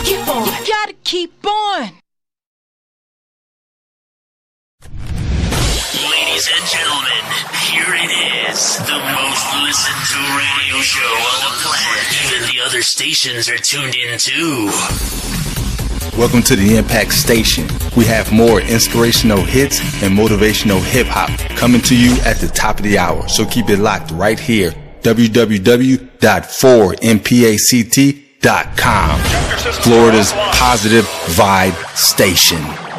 Keep on. You gotta keep on. Ladies and gentlemen, here it is, the most listened to radio show on the planet. Even the other stations are tuned in too. Welcome to the Impact Station. We have more inspirational hits and motivational hip-hop coming to you at the top of the hour. So keep it locked right here. www.4mpact.com. Florida's positive vibe station.